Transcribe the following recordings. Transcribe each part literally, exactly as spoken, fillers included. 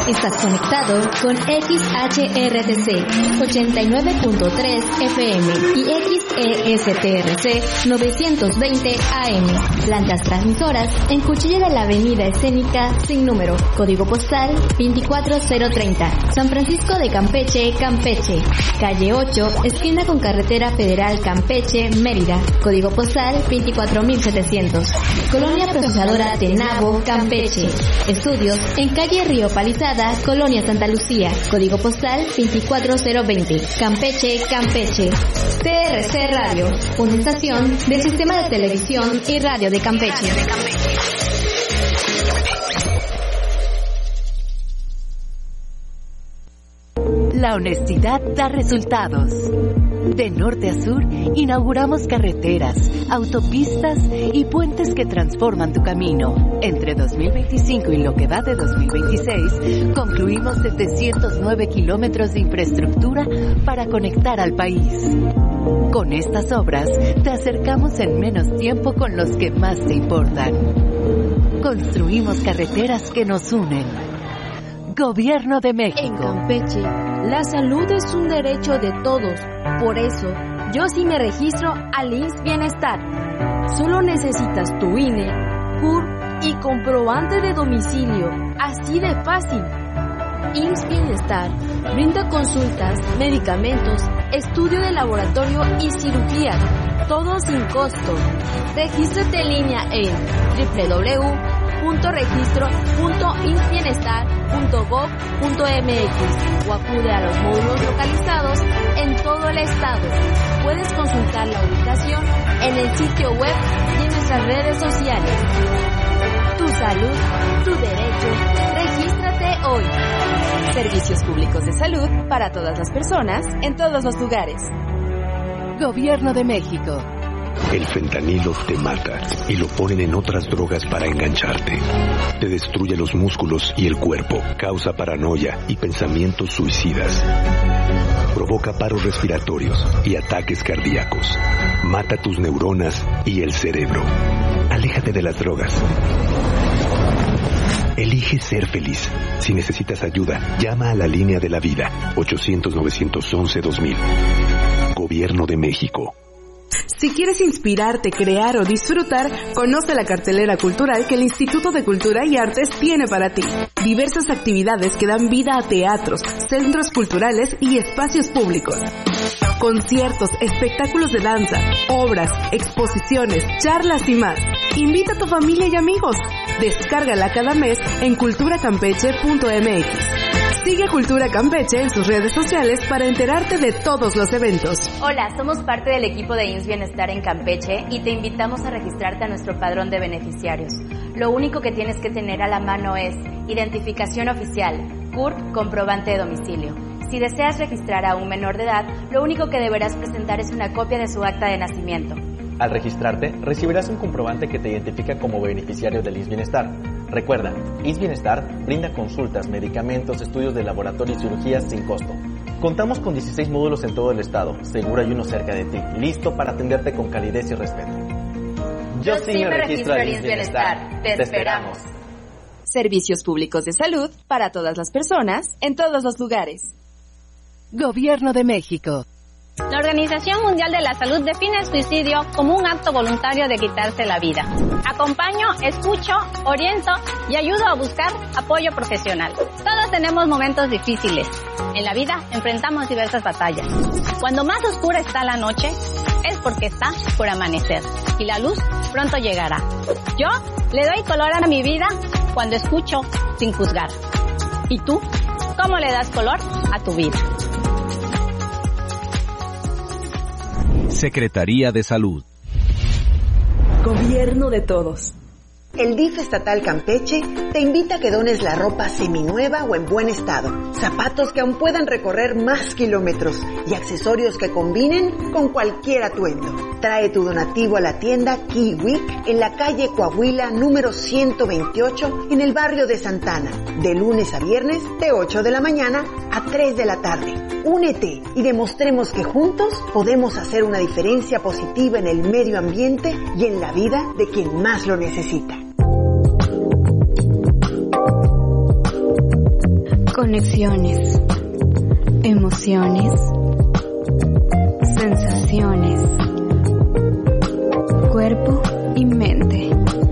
Estás conectado con X H R T C ochenta y nueve punto tres F M y X E S T R C novecientos veinte A M. Plantas transmisoras en Cuchilla de la Avenida Escénica sin número. Código postal veinticuatro cero treinta. San Francisco de Campeche, Campeche. Calle ocho, esquina con Carretera Federal Campeche, Mérida. Código postal veinticuatro mil setecientos. Colonia Procesadora Tenabo, Campeche. Estudios en calle Río Palizada, Colonia Santa Lucía. Código postal veinticuatro cero veinte. Campeche, Campeche. T R C Radio, una estación del Sistema de Televisión y Radio de Campeche. La honestidad da resultados. De norte a sur, inauguramos carreteras, autopistas y puentes que transforman tu camino. Entre dos mil veinticinco y lo que va de dos mil veintiséis, concluimos setecientos nueve kilómetros de infraestructura para conectar al país. Con estas obras, te acercamos en menos tiempo con los que más te importan. Construimos carreteras que nos unen. Gobierno de México. En Campeche, la salud es un derecho de todos. Por eso, yo sí me registro al I M S S Bienestar. Solo necesitas tu I N E, C U R y comprobante de domicilio. Así de fácil. I M S S Bienestar brinda consultas, medicamentos, estudio de laboratorio y cirugía. Todo sin costo. Regístrate en línea en doble u doble u doble u punto registro punto i m s s bienestar punto gov punto m x o acude a los módulos localizados en todo el estado. Puedes consultar la ubicación en el sitio web y en nuestras redes sociales. Tu salud, tu derecho. Regístrate hoy. Servicios públicos de salud para todas las personas en todos los lugares. Gobierno de México. El fentanilo te mata y lo ponen en otras drogas para engancharte. Te destruye los músculos y el cuerpo, causa paranoia y pensamientos suicidas. Provoca paros respiratorios y ataques cardíacos. Mata tus neuronas y el cerebro. Aléjate de las drogas. Elige ser feliz. Si necesitas ayuda, llama a la línea de la vida ochocientos, novecientos once, dos mil. Gobierno de México. Si quieres inspirarte, crear o disfrutar, conoce la cartelera cultural que el Instituto de Cultura y Artes tiene para ti. Diversas actividades que dan vida a teatros, centros culturales y espacios públicos. Conciertos, espectáculos de danza, obras, exposiciones, charlas y más. Invita a tu familia y amigos. Descárgala cada mes en cultura campeche punto m x. Sigue Cultura Campeche en sus redes sociales para enterarte de todos los eventos. Hola, somos parte del equipo de I M S S Bienestar en Campeche y te invitamos a registrarte a nuestro padrón de beneficiarios. Lo único que tienes que tener a la mano es identificación oficial, C U R, comprobante de domicilio. Si deseas registrar a un menor de edad, lo único que deberás presentar es una copia de su acta de nacimiento. Al registrarte, recibirás un comprobante que te identifica como beneficiario del I M S S Bienestar. Recuerda, I M S S Bienestar brinda consultas, medicamentos, estudios de laboratorio y cirugías sin costo. Contamos con dieciséis módulos en todo el estado, seguro hay uno cerca de ti, listo para atenderte con calidez y respeto. Yo, Yo sí me registro al I M S S Bienestar. Te esperamos. Servicios públicos de salud para todas las personas en todos los lugares. Gobierno de México. La Organización Mundial de la Salud define el suicidio como un acto voluntario de quitarse la vida. Acompaño, escucho, oriento y ayudo a buscar apoyo profesional. Todos tenemos momentos difíciles. En la vida enfrentamos diversas batallas. Cuando más oscura está la noche, es porque está por amanecer y la luz pronto llegará. Yo le doy color a mi vida cuando escucho sin juzgar. ¿Y tú? ¿Cómo le das color a tu vida? Secretaría de Salud. Gobierno de todos. El D I F estatal Campeche te invita a que dones la ropa seminueva o en buen estado, zapatos que aún puedan recorrer más kilómetros y accesorios que combinen con cualquier atuendo. Trae tu donativo a la tienda Kiwik en la calle Coahuila número ciento veintiocho en el barrio de Santana, de lunes a viernes de ocho de la mañana a tres de la tarde. Únete y demostremos que juntos podemos hacer una diferencia positiva en el medio ambiente y en la vida de quien más lo necesita. conexiones, emociones, sensaciones, cuerpo y mente.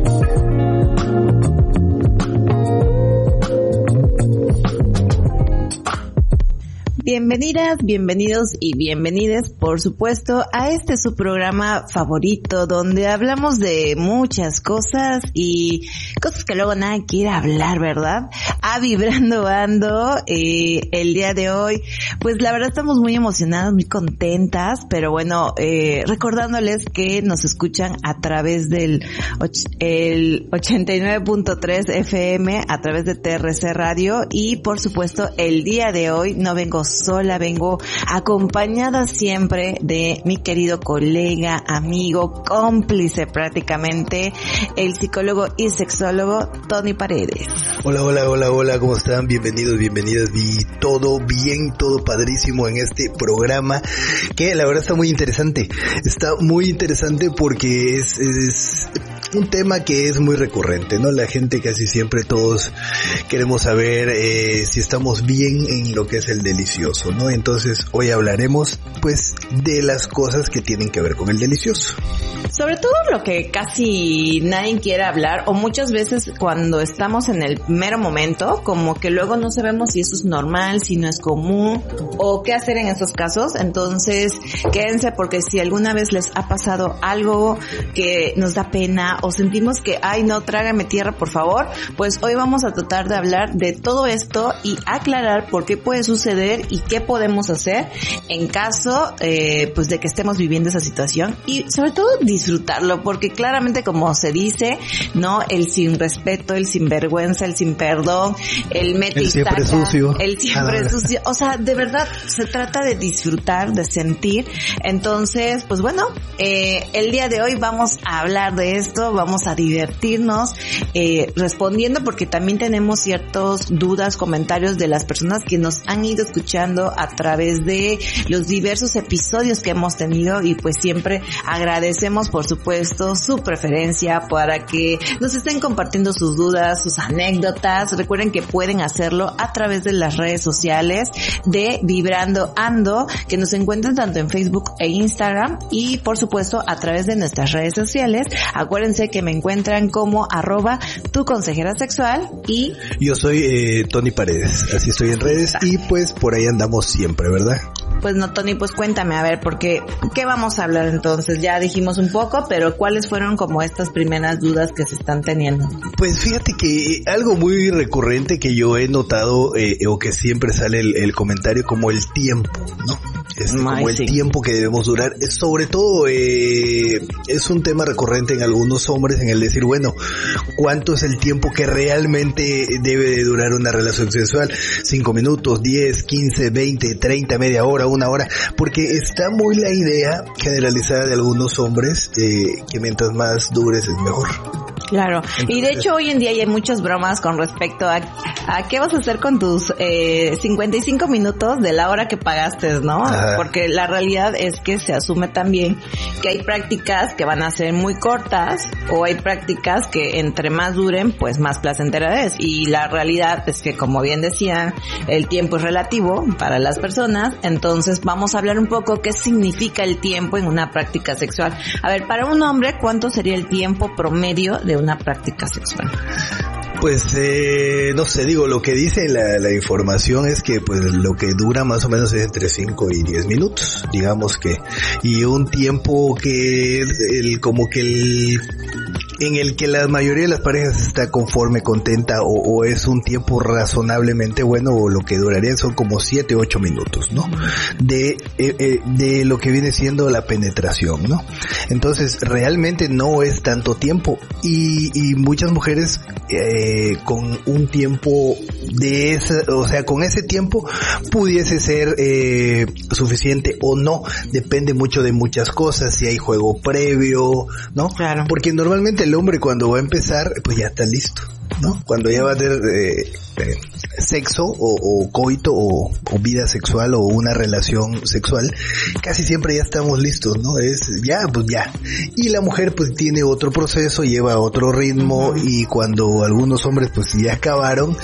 Bienvenidas, bienvenidos y bienvenides, por supuesto, a este su programa favorito, donde hablamos de muchas cosas y cosas que luego nadie quiere hablar, ¿verdad? A Vibrando Ando, eh, el día de hoy, pues la verdad estamos muy emocionadas, muy contentas, pero bueno, eh, recordándoles que nos escuchan a través del och- el ochenta y nueve punto tres F M, a través de T R C Radio, y por supuesto, el día de hoy no vengo sola, vengo acompañada siempre de mi querido colega, amigo, cómplice prácticamente, el psicólogo y sexólogo Tony Paredes. Hola, hola, hola, hola, ¿cómo están? Bienvenidos, bienvenidas, y todo bien, todo padrísimo en este programa, que la verdad está muy interesante, está muy interesante porque es, es un tema que es muy recurrente, ¿no? La gente casi siempre, todos queremos saber eh, si estamos bien en lo que es el delicioso, ¿no? Entonces hoy hablaremos pues de las cosas que tienen que ver con el delicioso. Sobre todo lo que casi nadie quiere hablar, o muchas veces cuando estamos en el mero momento, como que luego no sabemos si eso es normal, si no es común, o qué hacer en estos casos. Entonces quédense, porque si alguna vez les ha pasado algo que nos da pena, o sentimos que, ay no, trágame tierra por favor, pues hoy vamos a tratar de hablar de todo esto y aclarar por qué puede suceder y qué podemos hacer en caso eh, pues de que estemos viviendo esa situación, y sobre todo disfrutarlo, porque claramente, como se dice, no, el sin respeto, el sin vergüenza, el sin perdón, el mete y saca, el siempre sucio, el siempre ah, sucio, o sea, de verdad se trata de disfrutar, de sentir. Entonces, pues bueno, eh, el día de hoy vamos a hablar de esto, vamos a divertirnos eh, respondiendo, porque también tenemos ciertas dudas, comentarios de las personas que nos han ido escuchando a través de los diversos episodios que hemos tenido, y pues siempre agradecemos, por supuesto, su preferencia para que nos estén compartiendo sus dudas, sus anécdotas. Recuerden que pueden hacerlo a través de las redes sociales de Vibrando Ando, que nos encuentran tanto en Facebook e Instagram, y por supuesto a través de nuestras redes sociales. Acuérdense que me encuentran como arroba tu consejera sexual, y yo soy eh, Tony Paredes, así estoy en redes, y pues por ahí andamos siempre, ¿verdad? Pues no, Tony, pues cuéntame, a ver, porque ¿qué vamos a hablar entonces? Ya dijimos un poco, pero ¿cuáles fueron como estas primeras dudas que se están teniendo? Pues fíjate que algo muy recurrente que yo he notado, eh, o que siempre sale el, el comentario, como el tiempo, ¿no? Este, Ay, como el sí. tiempo que debemos durar, es sobre todo eh, es un tema recurrente en algunos hombres, en el decir, bueno, ¿cuánto es el tiempo que realmente debe de durar una relación sexual? Cinco minutos, diez, quince, veinte, treinta, media hora, una hora, porque está muy la idea generalizada de algunos hombres eh, que mientras más dures es mejor. Claro, entonces, y de hecho hoy en día hay muchas bromas con respecto a, a qué vas a hacer con tus eh, cincuenta y cinco minutos de la hora que pagaste, ¿no? Ajá. Porque la realidad es que se asume también que hay prácticas que van a ser muy cortas, o hay prácticas que entre más duren, pues más placentera es, y la realidad es que, como bien decían, el tiempo es relativo para las personas. Entonces vamos a hablar un poco qué significa el tiempo en una práctica sexual. A ver, para un hombre, ¿cuánto sería el tiempo promedio de una práctica sexual? Pues eh, no sé, digo, lo que dice la, la información es que pues lo que dura más o menos es entre cinco y diez minutos, digamos que, y un tiempo que el como que el en el que la mayoría de las parejas está conforme, contenta, o, o es un tiempo razonablemente bueno, o lo que duraría son como siete, ocho minutos, ¿no? De, eh, eh, de lo que viene siendo la penetración, ¿no? Entonces, realmente no es tanto tiempo, y, y muchas mujeres, eh, con un tiempo de ese, o sea, con ese tiempo pudiese ser, eh, suficiente o no, depende mucho de muchas cosas, si hay juego previo, ¿no? Claro. Porque normalmente el hombre cuando va a empezar, pues ya está listo, ¿no? Cuando ya va a tener eh, eh, sexo o, o coito o, o vida sexual o una relación sexual, casi siempre ya estamos listos, ¿no? Es ya, pues ya. Y la mujer pues tiene otro proceso, lleva otro ritmo, uh-huh. Y cuando algunos hombres pues ya acabaron,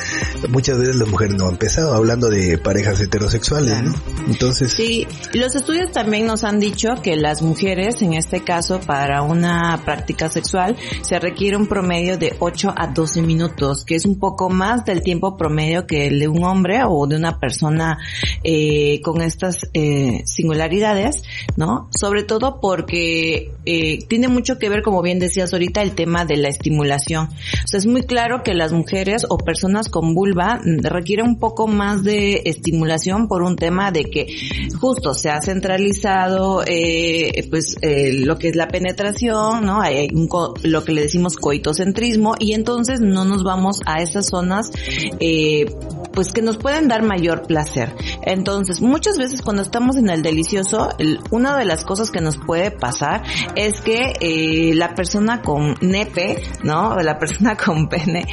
muchas veces la mujer no ha empezado, hablando de parejas heterosexuales, claro, ¿no? Entonces... Sí, los estudios también nos han dicho que las mujeres, en este caso, para una práctica sexual, se requiere un promedio de ocho a doce minutos, que es un poco más del tiempo promedio que el de un hombre o de una persona eh, con estas eh, singularidades, ¿no? Sobre todo porque eh, tiene mucho que ver, como bien decías ahorita, el tema de la estimulación. O sea, es muy claro que las mujeres o personas con vulva requieren un poco más de estimulación por un tema de que justo se ha centralizado eh, pues eh, lo que es la penetración, ¿no? Hay un co- lo que le decimos coitocentrismo, y entonces no nos vamos a esas zonas eh, pues que nos pueden dar mayor placer. Entonces, muchas veces cuando estamos en el delicioso, el, una de las cosas que nos puede pasar es que eh, la persona con nepe, ¿no? La persona con pene,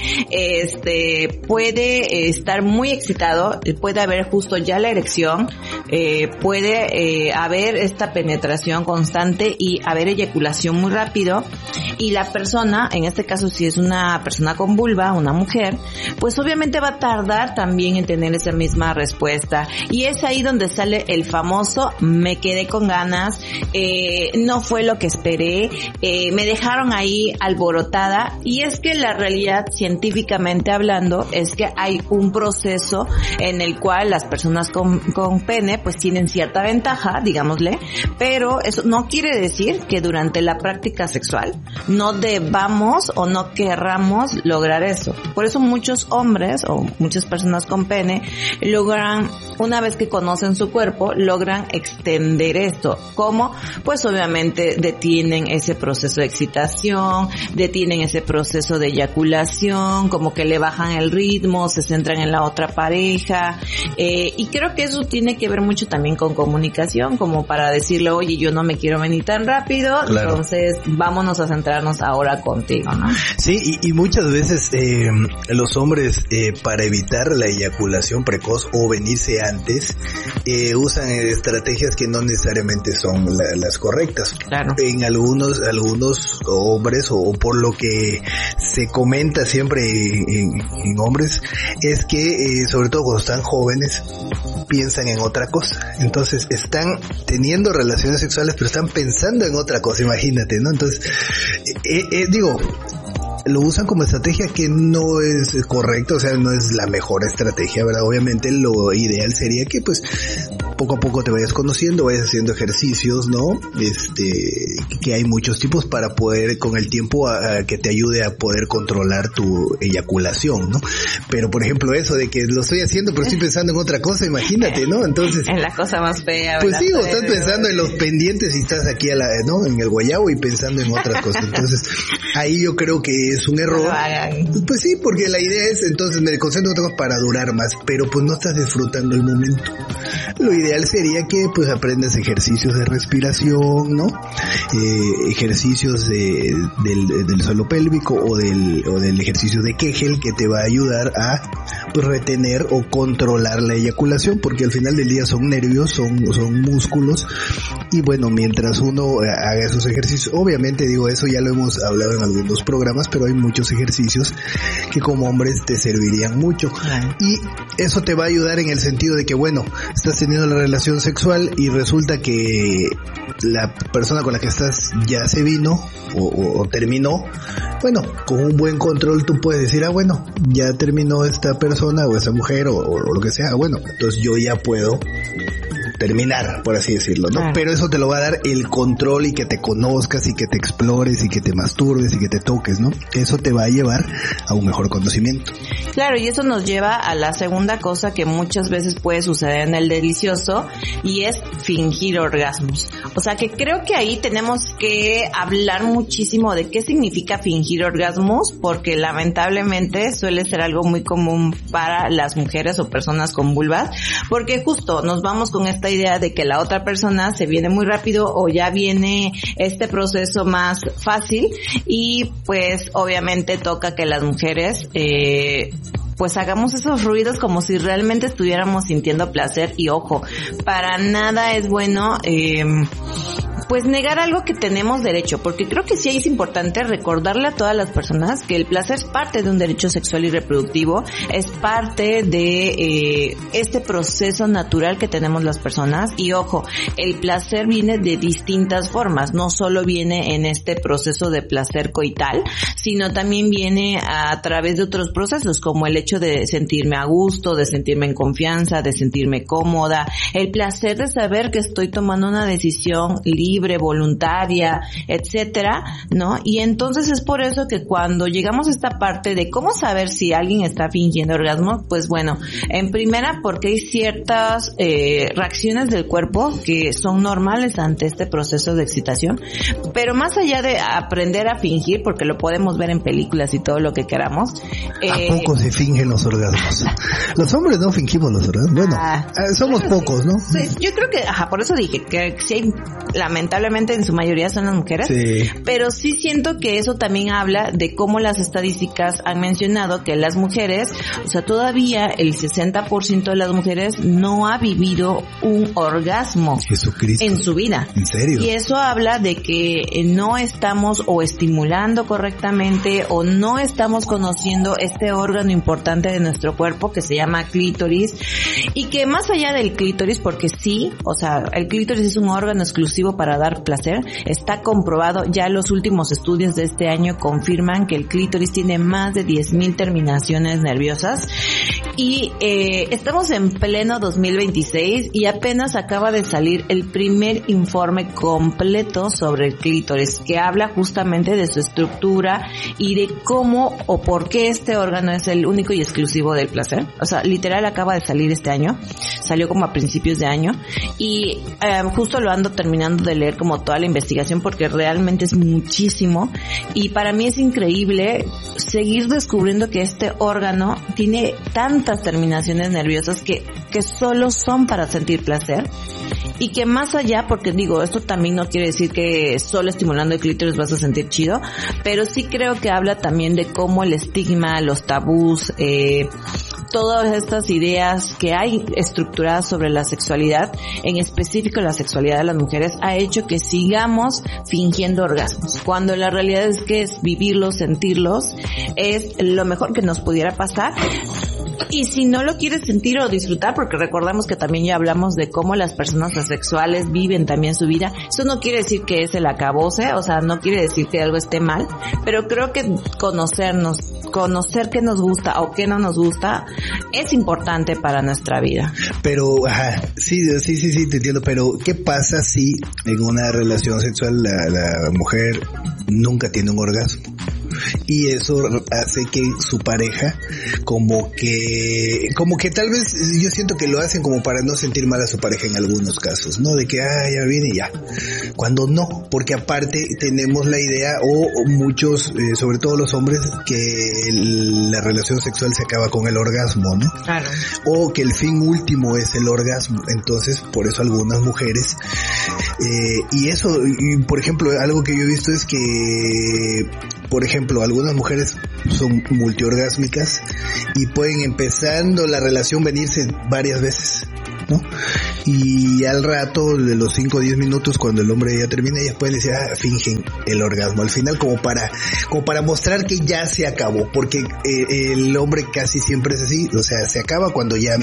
este, puede eh, estar muy excitado, puede haber justo ya la erección, eh, puede eh, haber esta penetración constante y haber eyaculación muy rápido, y la persona, en este caso si es una persona con vulva, una mujer, pues obviamente va a tardar también en tener esa misma respuesta, y es ahí donde sale el famoso me quedé con ganas, eh, no fue lo que esperé, eh, me dejaron ahí alborotada. Y es que la realidad, científicamente hablando, es que hay un proceso en el cual las personas con, con pene pues tienen cierta ventaja, digámosle, pero eso no quiere decir que durante la práctica sexual no debamos o no querramos lograr eso. Por eso muchos hombres o muchas personas con pene logran, una vez que conocen su cuerpo, logran extender esto. ¿Cómo? Pues obviamente detienen ese proceso de excitación, detienen ese proceso de eyaculación, como que le bajan el ritmo, se centran en la otra pareja, eh, y creo que eso tiene que ver mucho también con comunicación, como para decirle, oye, yo no me quiero venir tan rápido, claro, entonces vámonos a centrarnos ahora contigo, ¿no? Sí, y, y muchas veces eh, los hombres, eh, para evitar la eyaculación precoz o venirse antes, eh, usan estrategias que no necesariamente son la, las correctas. Claro. En algunos, algunos hombres, o, o por lo que se comenta siempre en, en hombres, es que eh, sobre todo cuando están jóvenes piensan en otra cosa, entonces están teniendo relaciones sexuales pero están pensando en otra cosa, imagínate, ¿no? Entonces eh, eh, digo, lo usan como estrategia que no es correcta, o sea, no es la mejor estrategia, ¿verdad? Obviamente lo ideal sería que pues poco a poco te vayas conociendo, vayas haciendo ejercicios, ¿no? Este, que hay muchos tipos para poder con el tiempo a, a que te ayude a poder controlar tu eyaculación, ¿no? Pero por ejemplo eso de que lo estoy haciendo pero estoy pensando en otra cosa, imagínate, ¿no? Entonces... En la cosa más fea. Pues sí, o estás pensando en los pendientes y estás aquí a la, ¿no? En el guayabo y pensando en otras cosas. Entonces, ahí yo creo que es un error. Pues sí, porque la idea es, entonces me concentro en otras cosas para durar más, pero pues no estás disfrutando el momento. Lo ideal sería que pues aprendas ejercicios de respiración, ¿no? Eh, ejercicios de, del, del suelo pélvico o del, o del ejercicio de Kegel, que te va a ayudar a pues retener o controlar la eyaculación, porque al final del día son nervios, son, son músculos, y bueno, mientras uno haga esos ejercicios, obviamente digo, eso ya lo hemos hablado en algunos programas, pero hay muchos ejercicios que como hombres te servirían mucho, y eso te va a ayudar en el sentido de que, bueno, estás teniendo la relación sexual y resulta que la persona con la que estás ya se vino o, o, o terminó. Bueno, con un buen control tú puedes decir, ah, bueno, ya terminó esta persona o esa mujer o, o lo que sea, bueno, entonces yo ya puedo terminar, por así decirlo, ¿no? Claro. Pero eso te lo va a dar el control, y que te conozcas y que te explores y que te masturbes y que te toques, ¿no? Eso te va a llevar a un mejor conocimiento. Claro, y eso nos lleva a la segunda cosa que muchas veces puede suceder en el delicioso, y es fingir orgasmos. O sea que creo que ahí tenemos que hablar muchísimo de qué significa fingir orgasmos, porque lamentablemente suele ser algo muy común para las mujeres o personas con vulvas, porque justo nos vamos con esta idea de que la otra persona se viene muy rápido o ya viene este proceso más fácil, y pues obviamente toca que las mujeres eh pues hagamos esos ruidos como si realmente estuviéramos sintiendo placer. Y ojo, para nada es bueno eh pues negar algo que tenemos derecho, porque creo que sí es importante recordarle a todas las personas que el placer es parte de un derecho sexual y reproductivo, es parte de eh, este proceso natural que tenemos las personas. Y ojo, el placer viene de distintas formas, no solo viene en este proceso de placer coital, sino también viene a través de otros procesos, como el hecho de sentirme a gusto, de sentirme en confianza, de sentirme cómoda, el placer de saber que estoy tomando una decisión libre, voluntaria, etcétera, ¿no? Y entonces es por eso que cuando llegamos a esta parte de cómo saber si alguien está fingiendo orgasmo, pues bueno, en primera porque hay ciertas eh, reacciones del cuerpo que son normales ante este proceso de excitación, pero más allá de aprender a fingir, porque lo podemos ver en películas y todo lo que queramos. Eh, ¿A poco se fingen los orgasmos? Los hombres no fingimos los orgasmos. Bueno, ah, somos pocos, ¿no? Sí, yo creo que, ajá, por eso dije que sí, lamentablemente en su mayoría son las mujeres, sí. Pero sí siento que eso también habla de cómo las estadísticas han mencionado que las mujeres, o sea, todavía el sesenta por ciento de las mujeres no ha vivido un orgasmo Jesucristo. En su vida. ¿En serio? Y eso habla de que no estamos o estimulando correctamente o no estamos conociendo este órgano importante de nuestro cuerpo que se llama clítoris, y que más allá del clítoris, porque sí, o sea, el clítoris es un órgano exclusivo para dar placer, está comprobado, ya los últimos estudios de este año confirman que el clítoris tiene más de diez mil terminaciones nerviosas, y eh, estamos en pleno dos mil veintiséis y apenas acaba de salir el primer informe completo sobre el clítoris, que habla justamente de su estructura y de cómo o por qué este órgano es el único y exclusivo del placer. O sea, literal acaba de salir este año, salió como a principios de año, y eh, justo lo ando terminando de leer como toda la investigación porque realmente es muchísimo, y para mí es increíble seguir descubriendo que este órgano tiene tantas terminaciones nerviosas que, que solo son para sentir placer, y que más allá, porque digo, esto también no quiere decir que solo estimulando el clítoris vas a sentir chido, pero sí creo que habla también de cómo el estigma, los tabús, eh, todas estas ideas que hay estructuradas sobre la sexualidad, en específico la sexualidad de las mujeres, ha hecho que sigamos fingiendo orgasmos, cuando la realidad es que es vivirlos, sentirlos, es lo mejor que nos pudiera pasar. Y si no lo quieres sentir o disfrutar, porque recordamos que también ya hablamos de cómo las personas asexuales viven también su vida, eso no quiere decir que es el acabose, o sea, no quiere decir que algo esté mal, pero creo que conocernos, conocer qué nos gusta o qué no nos gusta, es importante para nuestra vida. Pero, ajá, sí, sí, sí, sí, te entiendo, pero ¿qué pasa si en una relación sexual la, la mujer nunca tiene un orgasmo? Y eso hace que su pareja como que como que tal vez yo siento que lo hacen como para no sentir mal a su pareja en algunos casos, ¿no? De que ah, ya viene y ya, cuando no, porque aparte tenemos la idea, o, o muchos, eh, sobre todo los hombres, que el, la relación sexual se acaba con el orgasmo, ¿no? Claro. O que el fin último es el orgasmo. Entonces por eso algunas mujeres eh, y eso, y por ejemplo, algo que yo he visto es que por ejemplo, algunas mujeres son multiorgásmicas y pueden empezando la relación venirse varias veces, ¿no? Y al rato de los cinco o diez minutos, cuando el hombre ya termina, ellas pueden decir, ah, fingen el orgasmo al final, como para como para mostrar que ya se acabó, porque eh, el hombre casi siempre es así, o sea, se acaba cuando ya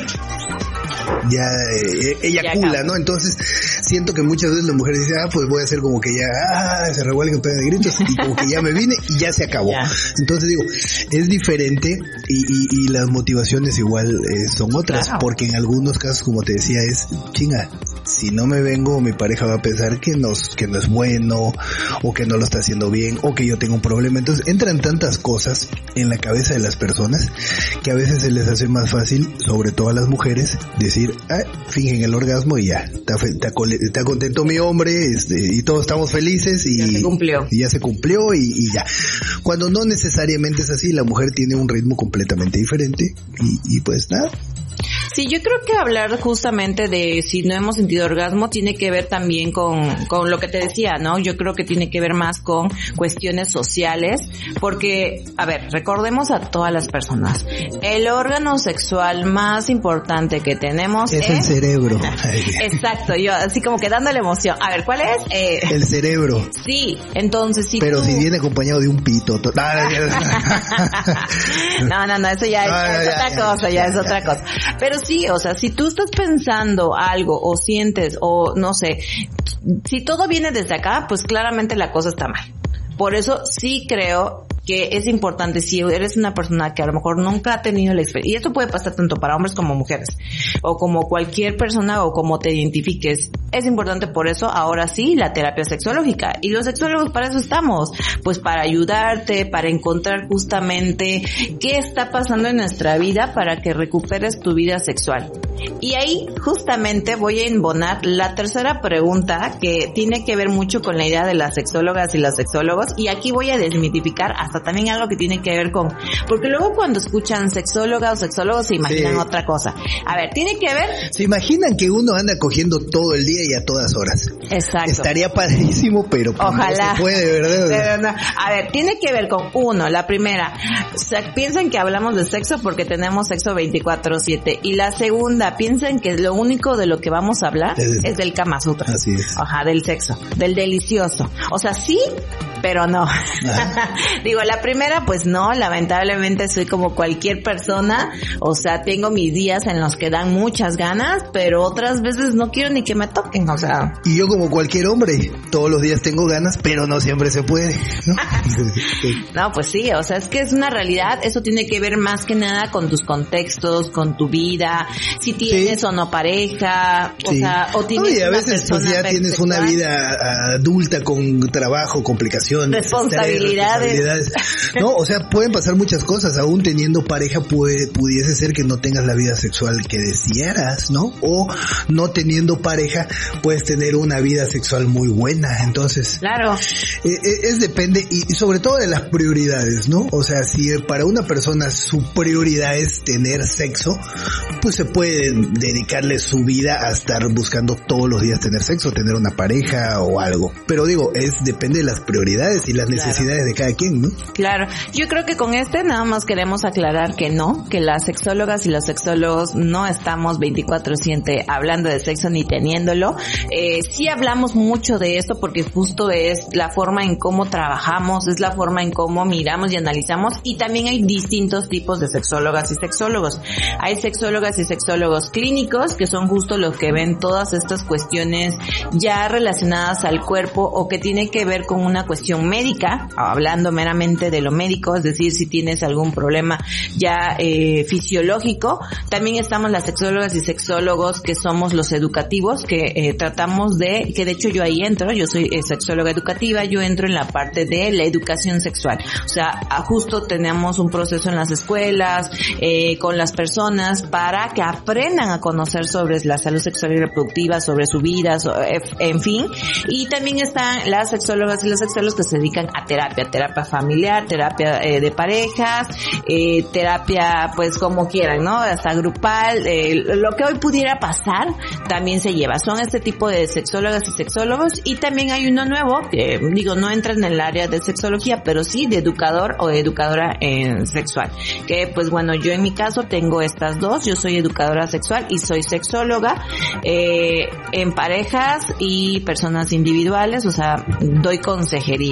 ya eh, eyacula, ¿no? Entonces siento que muchas veces la mujer dice, ah, pues voy a hacer como que ya, ah, se revuelve con de gritos y como que ya me vine y ya se acabó. Ya. Entonces digo, es diferente y, y, y las motivaciones igual eh, son otras, claro. Porque en algunos casos, como te decía, es chinga, si no me vengo, mi pareja va a pensar que no, que no es bueno, o que no lo está haciendo bien, o que yo tengo un problema. Entonces entran tantas cosas en la cabeza de las personas que a veces se les hace más fácil, sobre todo a las mujeres, decir, ah, fingen el orgasmo y ya, está, está, está contento mi hombre, este, y todos estamos felices y ya se cumplió, y ya se cumplió y, y ya. Cuando no necesariamente es así, la mujer tiene un ritmo completamente diferente y, y pues nada. Sí, yo creo que hablar justamente de si no hemos sentido orgasmo tiene que ver también con, con lo que te decía, ¿no? Yo creo que tiene que ver más con cuestiones sociales, porque, a ver, recordemos a todas las personas, el órgano sexual más importante que tenemos es... Es el cerebro. Exacto, yo así como que dándole emoción. A ver, ¿cuál es? Eh... El cerebro. Sí, entonces sí. Pero tú... si viene acompañado de un pito. To... no, no, no, eso ya es, no, no, es ya, otra ya, cosa, ya, ya es ya, otra ya. cosa. Pero sí, o sea, si tú estás pensando algo o sientes o no sé, si todo viene desde acá, pues claramente la cosa está mal. Por eso sí creo que es importante, si eres una persona que a lo mejor nunca ha tenido la experiencia, y esto puede pasar tanto para hombres como mujeres, o como cualquier persona o como te identifiques, es importante por eso, ahora sí, la terapia sexológica. Y los sexólogos para eso estamos, pues para ayudarte, para encontrar justamente qué está pasando en nuestra vida para que recuperes tu vida sexual. Y ahí justamente voy a embonar la tercera pregunta que tiene que ver mucho con la idea de las sexólogas y los sexólogos, y aquí voy a desmitificar hasta también algo que tiene que ver con, porque luego cuando escuchan sexóloga o sexólogos se imaginan sí. otra cosa. A ver, tiene que ver... Se imaginan que uno anda cogiendo todo el día y a todas horas. Exacto. Estaría padrísimo, pero pues ojalá. No se puede, ¿verdad? Pero no. A ver, tiene que ver con uno, la primera, o sea, piensan que hablamos de sexo porque tenemos sexo veinticuatro siete, y la segunda, piensan que lo único de lo que vamos a hablar es, es del Kama Sutra. Así es. Ajá, del sexo, del delicioso. O sea, sí, pero no. Digo, la primera, pues no, lamentablemente soy como cualquier persona, o sea, tengo mis días en los que dan muchas ganas, pero otras veces no quiero ni que me toquen, o sea. Y yo como cualquier hombre, todos los días tengo ganas, pero no siempre se puede, ¿no? No, pues sí, o sea, es que es una realidad, eso tiene que ver más que nada con tus contextos, con tu vida, si tienes sí. o no pareja, o sí. sea, o tienes no, y a una veces pues ya tienes sexual. Una vida adulta con trabajo, complicaciones, responsabilidades. responsabilidades. No, o sea, pueden pasar muchas cosas, aún teniendo pareja puede, pudiese ser que no tengas la vida sexual que desearas, ¿no? O no teniendo pareja puedes tener una vida sexual muy buena, entonces. Claro. Eh, es depende, y sobre todo de las prioridades, ¿no? O sea, si para una persona su prioridad es tener sexo, pues se puede dedicarle su vida a estar buscando todos los días tener sexo, tener una pareja o algo. Pero digo, es depende de las prioridades y las necesidades claro. de cada quien, ¿no? Claro. Yo creo que con este nada más queremos aclarar que no, que las sexólogas y los sexólogos no estamos veinticuatro siete hablando de sexo ni teniéndolo. Eh, sí hablamos mucho de esto porque justo es la forma en cómo trabajamos, es la forma en cómo miramos y analizamos, y también hay distintos tipos de sexólogas y sexólogos. Hay sexólogas y sexólogos clínicos que son justo los que ven todas estas cuestiones ya relacionadas al cuerpo o que tiene que ver con una cuestión médica, hablando meramente de lo médico, es decir, si tienes algún problema ya eh, fisiológico. También estamos las sexólogas y sexólogos que somos los educativos, que eh, tratamos de, que de hecho yo ahí entro, yo soy eh, sexóloga educativa, yo entro en la parte de la educación sexual. O sea, justo tenemos un proceso en las escuelas, eh, con las personas para que aprendan a conocer sobre la salud sexual y reproductiva, sobre su vida, so, en fin. Y también están las sexólogas y los sexólogos que se dedican a terapia, terapia familiar, terapia eh, de parejas, eh, terapia pues como quieran, ¿no? Hasta grupal, eh, lo que hoy pudiera pasar también se lleva. Son este tipo de sexólogas y sexólogos, y también hay uno nuevo, que digo, no entra en el área de sexología, pero sí de educador o educadora eh, sexual. Que pues bueno, yo en mi caso tengo estas dos, yo soy educadora sexual y soy sexóloga eh, en parejas y personas individuales, o sea, doy consejería.